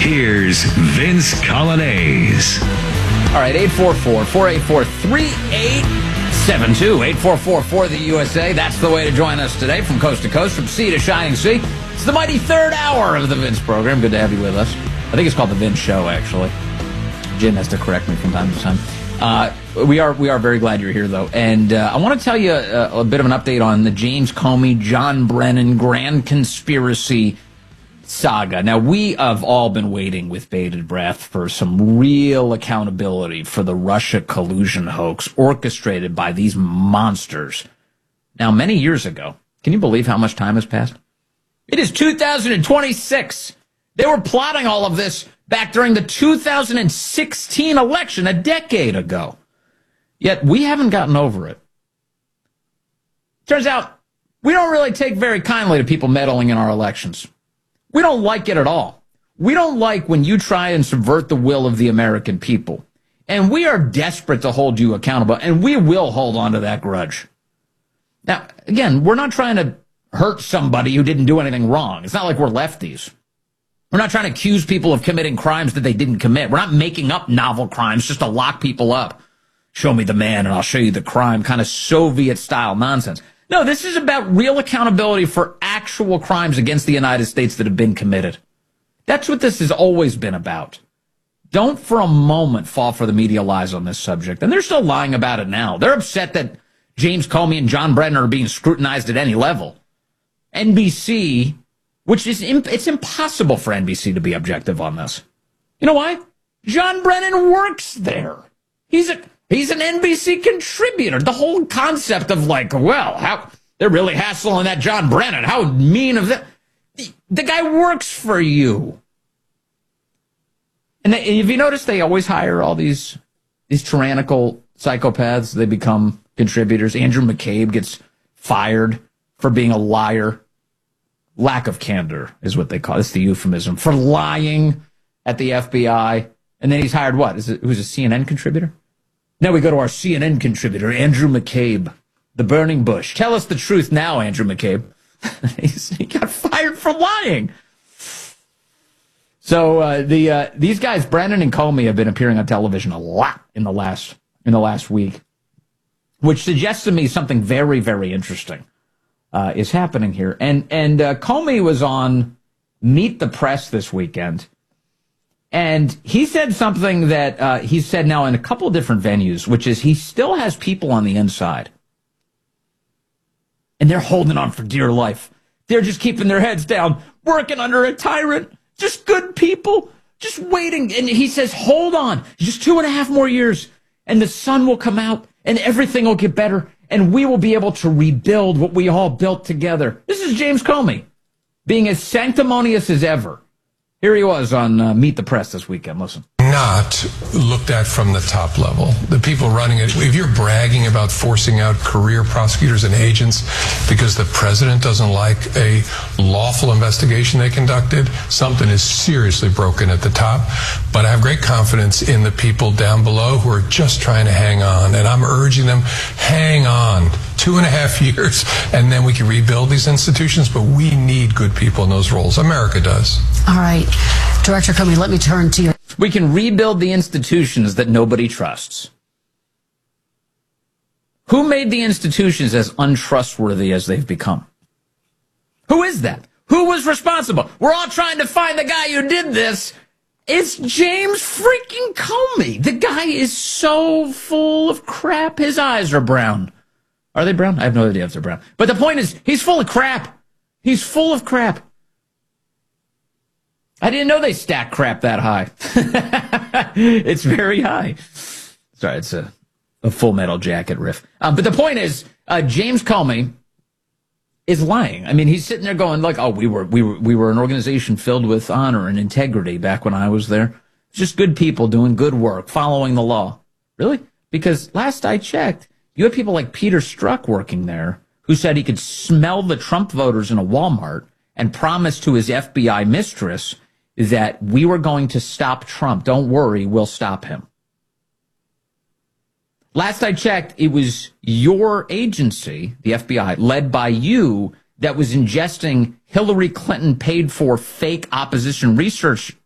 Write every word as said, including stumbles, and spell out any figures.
Here's Vince Coglianese. All right, eight four four, four eight four, three eight seven two. eight four four four the U S A. That's the way to join us today from coast to coast, from sea to shining sea. It's the mighty third hour of the Vince program. Good to have you with us. I think it's called the Vince Show, actually. Jim has to correct me from time to time. Uh, we are we are very glad you're here, though. And uh, I want to tell you a, a bit of an update on the James Comey, John Brennan grand conspiracy saga. Now, we have all been waiting with bated breath for some real accountability for the Russia collusion hoax orchestrated by these monsters. Now, many years ago, can you believe how much time has passed? It is two thousand twenty-six. They were plotting all of this back during the two thousand sixteen election, a decade ago. Yet we haven't gotten over it. Turns out we don't really take very kindly to people meddling in our elections. We don't like it at all. We don't like when you try and subvert the will of the American people. And we are desperate to hold you accountable, and we will hold on to that grudge. Now, again, we're not trying to hurt somebody who didn't do anything wrong. It's not like we're lefties. We're not trying to accuse people of committing crimes that they didn't commit. We're not making up novel crimes just to lock people up. Show me the man and I'll show you the crime, kind of Soviet-style nonsense. No, this is about real accountability for actual crimes against the United States that have been committed. That's what this has always been about. Don't for a moment fall for the media lies on this subject. And they're still lying about it now. They're upset that James Comey and John Brennan are being scrutinized at any level. N B C, which is, imp- it's impossible for N B C to be objective on this. You know why? John Brennan works there. He's a, he's an N B C contributor. The whole concept of like, well, how, they're really hassling that John Brennan. How mean of that. The, the guy works for you. And they, if you notice, they always hire all these, these tyrannical psychopaths. They become contributors. Andrew McCabe gets fired for being a liar. Lack of candor is what they call it. It's the euphemism for lying at the F B I. And then he's hired what? Is it, who's a C N N contributor? Now we go to our C N N contributor, Andrew McCabe, the burning bush. Tell us the truth now, Andrew McCabe. he's, he got fired for lying. So uh, the uh, these guys, Brennan and Comey, have been appearing on television a lot in the last in the last week, which suggests to me something very, very interesting. Uh, is happening here. And and uh, Comey was on Meet the Press this weekend, and he said something that uh, he's said now in a couple of different venues, which is he still has people on the inside. And they're holding on for dear life. They're just keeping their heads down, working under a tyrant, just good people, just waiting. And he says, hold on, just two and a half more years, and the sun will come out, and everything will get better. And we will be able to rebuild what we all built together. This is James Comey, being as sanctimonious as ever. Here he was on uh, Meet the Press this weekend. Listen. Not looked at from the top level. The people running it, if you're bragging about forcing out career prosecutors and agents because the president doesn't like a lawful investigation they conducted, something is seriously broken at the top. But I have great confidence in the people down below who are just trying to hang on. And I'm urging them, hang on. Two and a half years, and then we can rebuild these institutions, but we need good people in those roles. America does. All right. Director Comey, let me turn to your... We can rebuild the institutions that nobody trusts. Who made the institutions as untrustworthy as they've become? Who is that? Who was responsible? We're all trying to find the guy who did this. It's James freaking Comey. The guy is so full of crap. His eyes are brown. Are they brown? I have no idea if they're brown. But the point is, he's full of crap. He's full of crap. I didn't know they stack crap that high. It's very high. Sorry, it's a, a Full Metal Jacket riff. Um, but the point is, uh, James Comey is lying. I mean, he's sitting there going like, oh, we were, we were, we were an organization filled with honor and integrity back when I was there. Just good people doing good work, following the law. Really? Because last I checked, you had people like Peter Strzok working there who said he could smell the Trump voters in a Walmart and promised to his F B I mistress that we were going to stop Trump. Don't worry, we'll stop him. Last I checked, it was your agency, the F B I, led by you, that was ingesting Hillary Clinton paid for fake opposition research